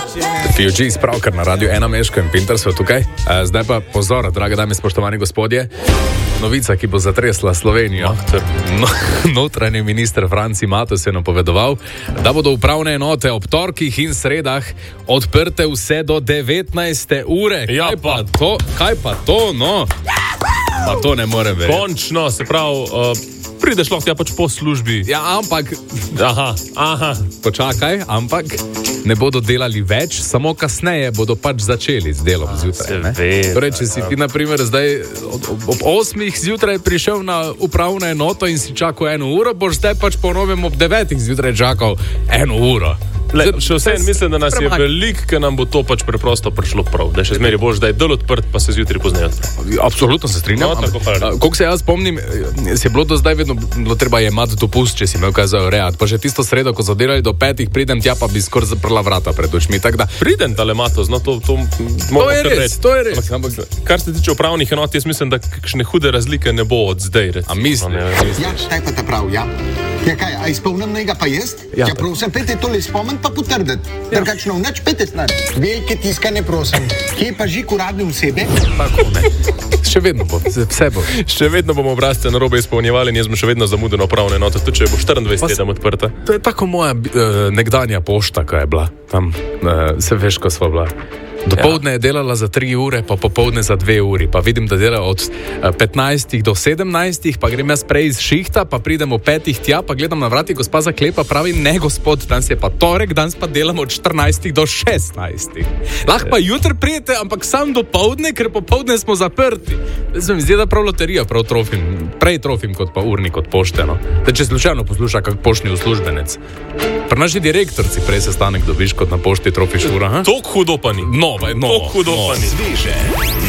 Fugees pravkar na radiju Ena Meško in Pinter so tukaj. Zdaj pa pozor, drage dame, spoštovani gospodje. Novica, ki bo zatresla Slovenijo. Notranji minister Franci Matos je napovedoval, da bodo upravne enote ob torkih in sredah odprte vse do 19. ure. Ja, Kaj pa to, no? Pa to ne more verjeti. Končno, se pravi, prideš lahko tja pač po službi. Ja, ampak... Aha. Počakaj, ampak ne bodo delali več, samo kasneje bodo pač začeli z delom zjutraj. Torej, če si ti, na primer, zdaj ob 8 zjutraj prišel na upravno enoto in si čakal 1 uro, boš zdaj pač po novem ob 9 zjutraj čakal 1 uro. Še vsem mislim, da nas je veliko, ker nam bo to pač preprosto prišlo prav. Da še zmeri boš, da je del odprt, pa se zjutraj pozneje. Absolutno se strinjam. Koliko se jaz spomnim, si je bilo do zdaj vedno treba jemati dopust, če si imel kaj za urejati. Pa že tisto sredo, ko so delali do 5, pridem tja, pa bi skoraj zaprla vrata pred očmi. Pridem tale Matos, no to je res. Ampak, kar se tiče upravnih enot, jaz mislim, da kakšne hude razlike ne bo od zdaj. A mislim? Ja, kaj pa ta prav, ja? Ja kaj, a izpolnjenega pa jest? Ja, prosim, pejte tole spomen pa potrditi. Ter kakšno vneč pejte snar. Velike tiskane, prosim. Kje pa žik uradne osebe? Tako ne. Še vedno bo, vse bo. Še vedno bomo obrazce narobe izpolnjevali in jaz bom še vedno zamudil na upravne enote, tudi če bo 24 tedem odprta. To je tako moja nekdanja pošta, ko je bila. Tam se veš, ko sva bila. Dopoldne je delala za 3 ure, pa popoldne za 2 uri. Pa vidim, da dela od 15 do 17, pa grem jaz prej iz šihta, pa pridem o 5 tja, pa gledam na vrati, gospa zaklepa, pravi, ne gospod, danes je pa torek, danes pa delam od 14 do 16. Lahko pa jutri prijete, ampak sam dopoldne, ker popoldne smo zaprti. Zdaj mi zdi, da prav loterija, prav trofim, prej trofim kot pa urnik od pošteno. Da če slučajno posluša kak poštni uslužbenec. Pri naši direktorci prej sestanek dobiš, kot na pošti trofiš ura. Tok hudo pa ni. Tok hudo pa ni. Sveže,